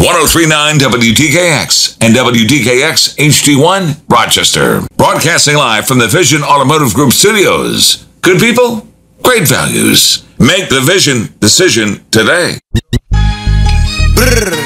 1039 WTKX and WTKX HD1 Rochester. Broadcasting live from the Vision Automotive Group studios. Good people, great values. Make the Vision decision today. Brr.